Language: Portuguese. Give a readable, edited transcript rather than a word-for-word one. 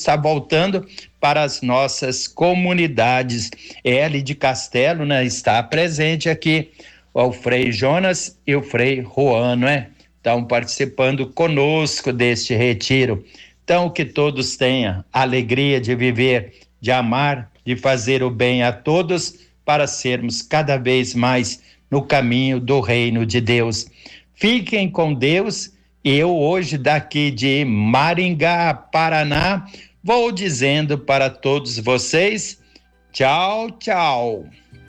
está voltando para as nossas comunidades. L de Castelo, né, está presente aqui, o Frei Jonas e o Frei Juan, não é? Estão participando conosco deste retiro. Então, que todos tenham a alegria de viver, de amar, de fazer o bem a todos, para sermos cada vez mais no caminho do reino de Deus. Fiquem com Deus. Eu hoje daqui de Maringá, Paraná, vou dizendo para todos vocês, tchau, tchau.